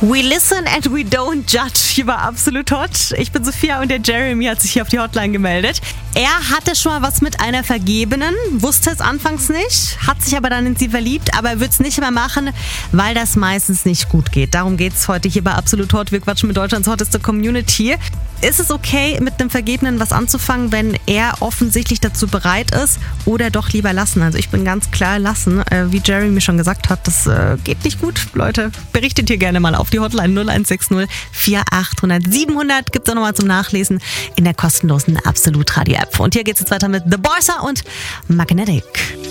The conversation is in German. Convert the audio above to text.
We listen and we don't judge hier bei Absolut Hot. Ich bin Sophia und der Jeremy hat sich hier auf die Hotline gemeldet. Er hatte schon mal was mit einer Vergebenen, wusste es anfangs nicht, hat sich aber dann in sie verliebt, aber er wird es nicht mehr machen, weil das meistens nicht gut geht. Darum geht es heute hier bei Absolut Hot. Wir quatschen mit Deutschlands hotteste Community. Ist es okay, mit einem Vergebenen was anzufangen, wenn er offensichtlich dazu bereit ist, oder doch lieber lassen? Also ich bin ganz klar lassen. Wie Jeremy schon gesagt hat, das geht nicht gut. Leute, berichtet hier gerne mal auf die Hotline 0160 4800 700. Gibt es auch nochmal zum Nachlesen in der kostenlosen Absolut Radio App. Und hier geht es jetzt weiter mit The Boysa und Magnetic.